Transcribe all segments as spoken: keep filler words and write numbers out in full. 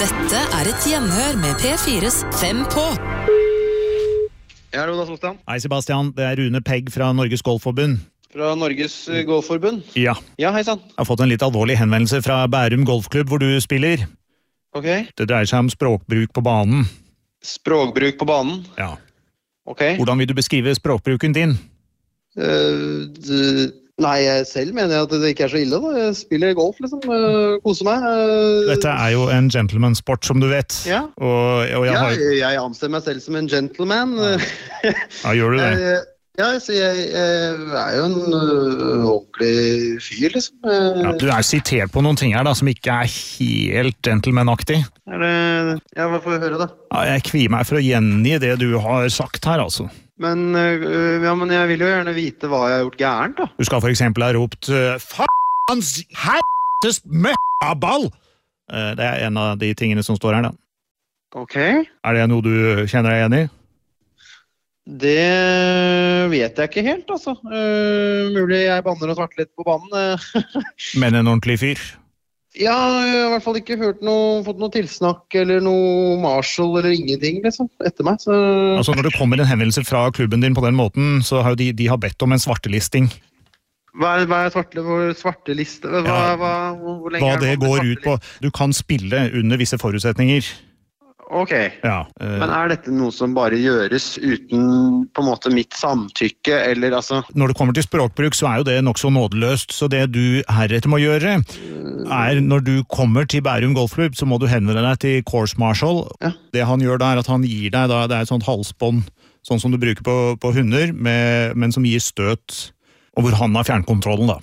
Dette er et gjenhør med P fires Fem på. Ja, Jonas Holstein. Hei Sebastian, det er Rune Pegg fra Norges Golfforbund. Fra Norges Golfforbund? Ja. Ja, hei sann. Jeg har fått en litt alvorlig henvendelse fra Bærum Golfklubb hvor du spiller. Ok. Det dreier seg om språkbruk på banen. Språkbruk på banen? Ja. Ok. Hvordan vil du beskrive språkbruken din? Uh, d- nei, jeg selv mener jeg at det ikke er så ille da. Jeg spiller golf liksom, uh, koser meg. Uh, Dette er jo en gentleman-sport, som du vet. Ja. Og, og jeg ja, har... jeg, jeg anser meg selv som en gentleman. Ja, ja gjør du det? Jeg, ja, så jeg, jeg er jo en uh, ordentlig fyr, liksom. Uh, Ja, du er sitert på noen ting her da, som ikke er helt gentleman-aktig. Er det... Ja, hva får vi høre da? Ja, jeg kvier meg for å gjengi det du har sagt her, altså. Men, uh, ja, men jeg vil jo gjerne vite hva jeg har gjort gærent da. Du skal for eksempel ha ropt uh, Faens helvetes møkkaball! Uh, det er en av de tingene som står her da. Ok. Er det noe du kjenner deg igjen i? Det vet jeg ikke helt, altså. Uh, mulig jeg banner og svarter litt på banen. Men en ordentlig fyr? Ja, jeg har i hvert fall ikke hørt noe, fått noe tilsnakk eller noe Marshall eller ingenting, liksom, etter meg. Så... Altså når det kommer en henvendelse fra klubben din på den måten, så har jo de, de har bedt om en svartelisting. Hva er, hva er svarte, hvor svarte liste? Hva, Ja, hva, hvor, hvor lenge Hva er det man går svarte ut på. Du kan spille under visse forutsetninger. Ok, Ja. uh, men er dette noe som bare gjøres uten på en måte mitt samtykke, eller altså... Når det kommer til språkbruk, så er jo det nok så nådeløst. Så det du heretter må gjøre, er når du kommer til Bærum Golfklubb, så må du henvende deg til Course Marshall. Ja. Det han gjør da er at han gir deg, da, det er et sånt halsbånd, sånn som du bruker på, på hunder, med, men som gir støt, og hvor han har fjernkontrollen da.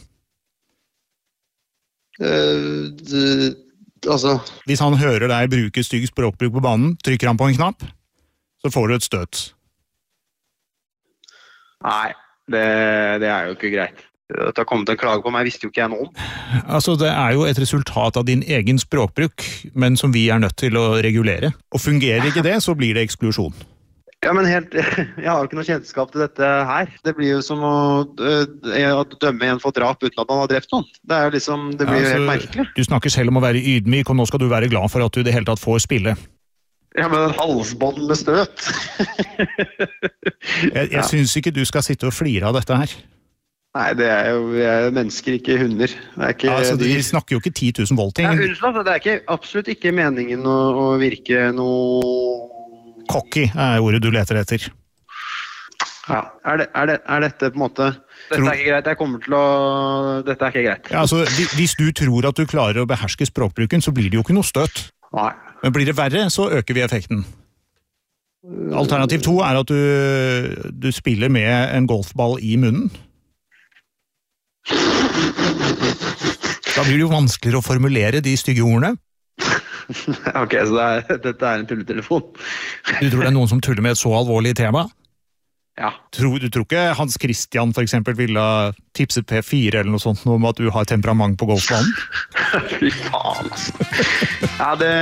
Uh, d- altså... Hvis han hører deg bruke stygg språkbruk på banen, trykker han på en knapp, så får du et støt. Nei, det, det er jo ikke greit. At det har kommet en klage på meg, visste jo ikke jeg noe om. Altså, det er jo et resultat av din egen språkbruk, men som vi er nødt til å regulere. Og fungerer ikke det, så blir det eksklusjon. Ja, men helt, jeg har jo ikke noe kjennskap til dette her. Det blir jo som å, øh, å dømme en for drap uten at han har drept noen. Det er jo liksom, det blir jo Ja, helt altså, merkelig. Du snakker selv om å være ydmyk, og nå skal du være glad for at du i det hele tatt får spille. Ja, men en halsbånd med støt. Jeg, jeg Ja. synes ikke du skal sitte og flire av dette her. Nei, det er jo vi er mennesker, ikke hunder. Det er ikke Ja, altså, dyr. vi snakker jo ikke ti tusen voldting. Ja, unnskyld, altså, det er ikke, absolutt ikke meningen å, å virke noe... Cocky er ordet du leter etter. Ja, er, det, er, det, er dette på en måte... Dette er ikke greit, jeg kommer til å... Dette er ikke greit. Ja, altså, hvi- hvis du tror at du klarer å beherske språkbruken, så blir det jo ikke noe støt. Nei. Men blir det verre, så øker vi effekten. Alternativ to er at du, du spiller med en golfball i munnen. Da blir det jo vanskeligere å formulere de stygge ordene. Ok, så det er, dette er en tulletelefon. Du tror det er noen som tuller med et så alvorlig tema? Ja. Tror, du tror ikke Hans Christian for eksempel ville ha tipset P fire eller noe sånt om at du har temperament på golfbanen? Fy faen, altså. Ja, det...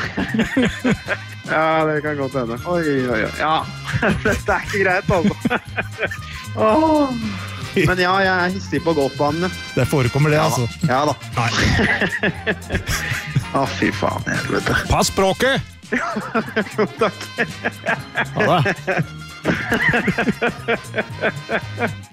Ja, det kan godt hende. Oi, oi, oi. Ja, dette er ikke greit, altså. Åh. Men ja, jeg er hissig på golfbanen. Det forekommer det, Ja, altså. ja da. Nei. Å, fy faen, helvete. Pass språket! Jo, takk. Ha det.